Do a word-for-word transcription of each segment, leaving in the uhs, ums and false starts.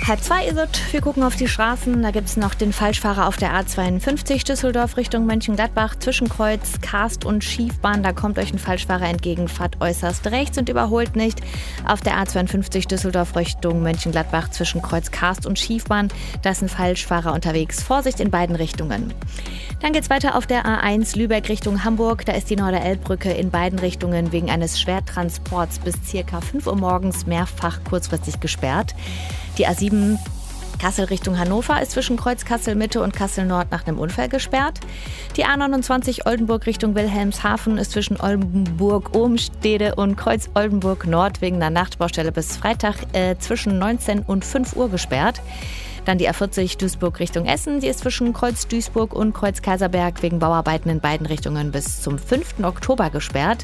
Halb zwei ist es. Wir gucken auf die Straßen. Da gibt es noch den Falschfahrer auf der A zweiundfünfzig Düsseldorf Richtung Mönchengladbach. Zwischenkreuz Karst und Schiefbahn. Da kommt euch ein Falschfahrer entgegen. Fahrt äußerst rechts und überholt nicht. Auf der A zweiundfünfzig Düsseldorf Richtung Mönchengladbach. Zwischenkreuz Karst und Schiefbahn. Da ist ein Falschfahrer unterwegs. Vorsicht in beiden Richtungen. Dann geht's weiter auf der A eins Lübeck Richtung Hamburg. Da ist die Norderelbbrücke in beiden Richtungen wegen eines Schwertransports bis circa fünf Uhr morgens mehrfach kurzfristig gesperrt. Die A sieben Kassel Richtung Hannover ist zwischen Kreuz Kassel Mitte und Kassel Nord nach einem Unfall gesperrt. Die A neunundzwanzig Oldenburg Richtung Wilhelmshaven ist zwischen Oldenburg-Obenstede und Kreuz Oldenburg Nord wegen einer Nachtbaustelle bis Freitag äh, zwischen neunzehn und fünf Uhr gesperrt. Dann die A vierzig Duisburg Richtung Essen, die ist zwischen Kreuz Duisburg und Kreuz Kaiserberg wegen Bauarbeiten in beiden Richtungen bis zum fünften Oktober gesperrt.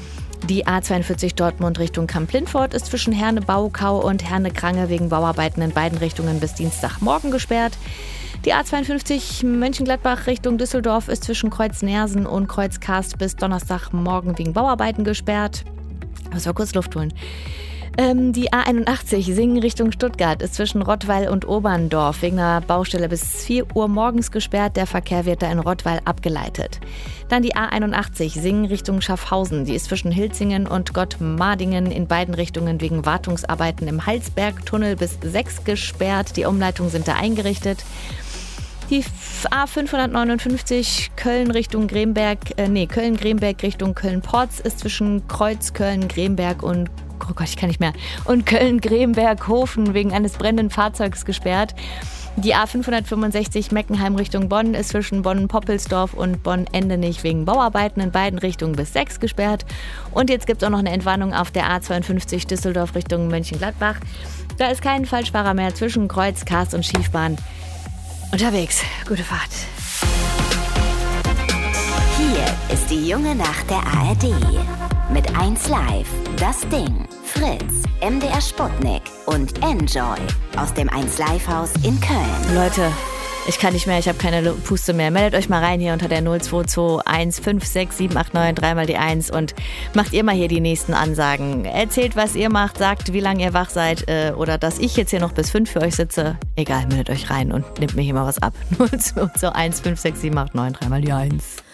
Die A zweiundvierzig Dortmund Richtung Kamp-Lintfort ist zwischen Herne-Baukau und Herne-Krange wegen Bauarbeiten in beiden Richtungen bis Dienstagmorgen gesperrt. Die A zweiundfünfzig Mönchengladbach Richtung Düsseldorf ist zwischen Kreuz Nersen und Kreuz Karst bis Donnerstagmorgen wegen Bauarbeiten gesperrt. Muss mal kurz Luft holen. Ähm, die A einundachtzig Singen Richtung Stuttgart ist zwischen Rottweil und Oberndorf wegen einer Baustelle bis vier Uhr morgens gesperrt. Der Verkehr wird da in Rottweil abgeleitet. Dann die A einundachtzig Singen Richtung Schaffhausen. Die ist zwischen Hilzingen und Gottmardingen in beiden Richtungen wegen Wartungsarbeiten im Halsbergtunnel bis sechs gesperrt. Die Umleitungen sind da eingerichtet. Die A fünfhundertneunundfünfzig Köln Richtung Gremberg, äh, nee, Köln-Gremberg Richtung Köln-Porz ist zwischen Kreuz Köln-Gremberg und Oh Gott, ich kann nicht mehr. Und Köln-Gremberg-Hofen wegen eines brennenden Fahrzeugs gesperrt. Die A fünfhundertfünfundsechzig Meckenheim Richtung Bonn ist zwischen Bonn-Poppelsdorf und Bonn-Endenich wegen Bauarbeiten in beiden Richtungen bis sechs gesperrt. Und jetzt gibt es auch noch eine Entwarnung auf der A zweiundfünfzig Düsseldorf Richtung Mönchengladbach. Da ist kein Falschfahrer mehr zwischen Kreuz, Karst und Schiefbahn unterwegs. Gute Fahrt. Hier ist die junge Nacht der A R D. Mit eins Live, Das Ding, Fritz, M D R Sputnik und Enjoy aus dem eins Live Haus in Köln. Leute, ich kann nicht mehr, ich habe keine Puste mehr. Meldet euch mal rein hier unter der null zwei zwei eins fünf sechs sieben acht neun drei mal die eins und macht ihr mal hier die nächsten Ansagen. Erzählt, was ihr macht, sagt, wie lange ihr wach seid äh, oder dass ich jetzt hier noch bis fünf für euch sitze. Egal, meldet euch rein und nehmt mir hier mal was ab. null zwei zwei eins fünf sechs sieben acht neun drei mal die eins.